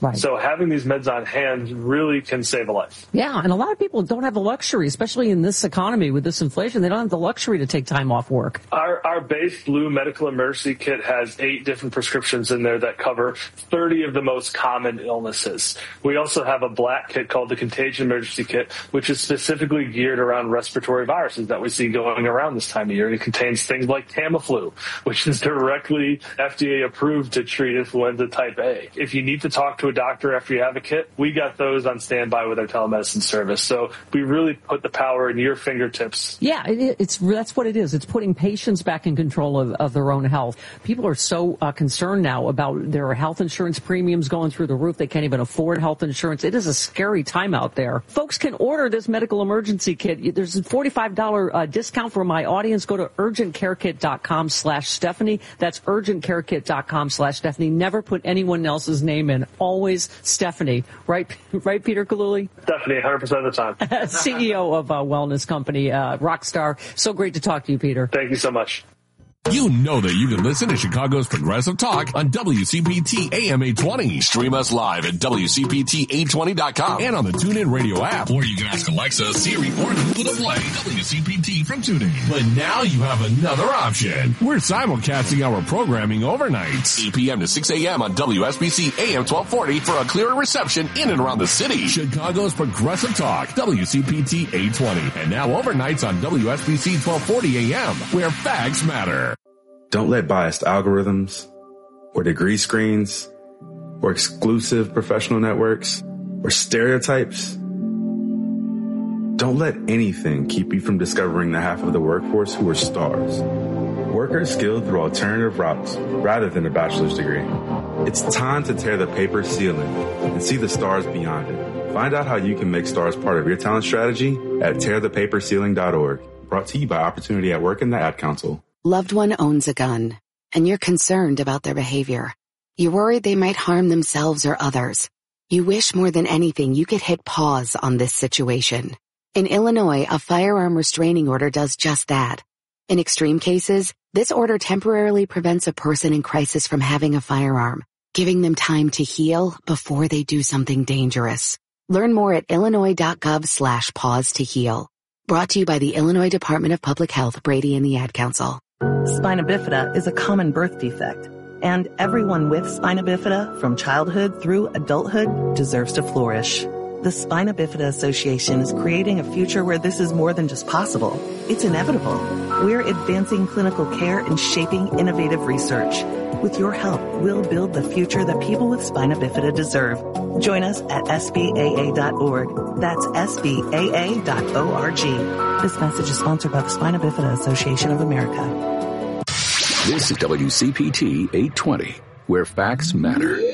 Right. So having these meds on hand really can save a life. Yeah, and a lot of people don't have the luxury, especially in this economy with this inflation. They don't have the luxury to take time off work. Our base flu medical emergency kit has 8 different prescriptions in there that cover 30 of the most common illnesses. We also have a black kit called the Contagion Emergency Kit, which is specifically geared around respiratory viruses that we see going around this time of year. It contains things like Tamiflu, which is directly FDA approved to treat influenza type A. If you need to talk to a doctor after you have a kit, we got those on standby with our telemedicine service. So we really put the power in your fingertips. Yeah, that's what it is. It's putting patients back in control of their own health. People are so concerned now about their health insurance premiums going through the roof. They can't even afford health insurance. It is a scary time out there. Folks can order this medical emergency kit. There's a $45 discount for my audience. Go to urgentcarekit.com/Stephanie. That's urgentcarekit.com/Stephanie. Never put anyone else's name in. Always Stephanie. Right, Peter Kaluli? Stephanie, 100% of the time. CEO of a wellness company, Rockstar. So great to talk to you, Peter. Thank you so much. You know that you can listen to Chicago's Progressive Talk on WCPT AM 820. Stream us live at WCPT820.com and on the TuneIn Radio app. Or you can ask Alexa, Siri, or Google to play WCPT from TuneIn. But now you have another option. We're simulcasting our programming overnight. 8 p.m. to 6 a.m. on WSBC AM 1240 for a clearer reception in and around the city. Chicago's Progressive Talk, WCPT 820. And now overnights on WSBC 1240 AM, where facts matter. Don't let biased algorithms or degree screens or exclusive professional networks or stereotypes. Don't let anything keep you from discovering the half of the workforce who are stars. Workers skilled through alternative routes rather than a bachelor's degree. It's time to tear the paper ceiling and see the stars beyond it. Find out how you can make stars part of your talent strategy at tearthepaperceiling.org. Brought to you by Opportunity at Work and the Ad Council. Loved one owns a gun, and you're concerned about their behavior. You're worried they might harm themselves or others. You wish more than anything you could hit pause on this situation. In Illinois, a firearm restraining order does just that. In extreme cases, this order temporarily prevents a person in crisis from having a firearm, giving them time to heal before they do something dangerous. Learn more at illinois.gov/pause to heal. Brought to you by the Illinois Department of Public Health, Brady and the Ad Council. Spina bifida is a common birth defect, and everyone with spina bifida from childhood through adulthood deserves to flourish. The Spina Bifida Association is creating a future where this is more than just possible. It's inevitable. We're advancing clinical care and shaping innovative research. With your help, we'll build the future that people with spina bifida deserve. Join us at SBAA.org. That's SBAA.org. This message is sponsored by the Spina Bifida Association of America. This is WCPT 820, where facts matter.